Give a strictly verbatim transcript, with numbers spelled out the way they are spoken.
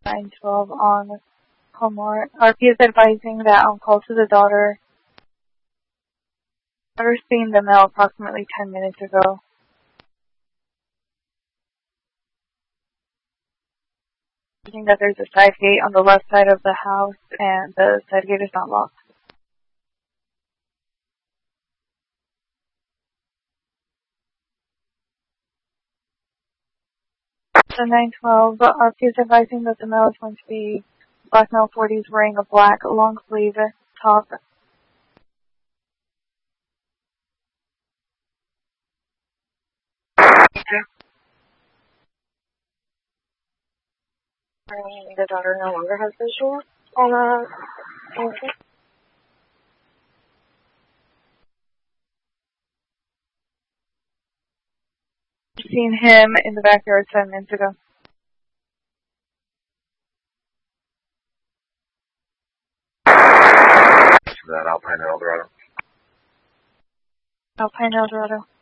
nine twelve on Comor. R P is advising that on call to the daughter. Daughter seen the mail approximately ten minutes ago. That there's a side gate on the left side of the house and the side gate is not locked. So nine twelve, R P is advising that the male is going to be black male forties wearing a black long sleeve top. Okay. The daughter no longer has visual on the okay. Seen him in the backyard ten minutes ago. That Alpine Eldorado. Alpine Eldorado.